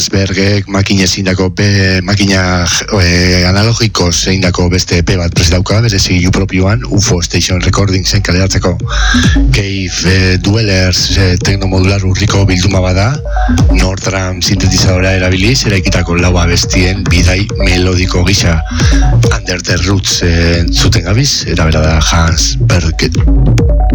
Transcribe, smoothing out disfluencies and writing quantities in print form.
Bergek makina analogiko zeindako beste EP bat presentauka, berezi propioan, UFO Station Recordingsen kaleratzeko Cave Dwellers teknomodular urriko bilduma bada, Nordram sintetizadora erabiliz, eraikitako lau abestien bidai melodiko gisa Under the Roots zuten gabiz, erabera da Hans Berg.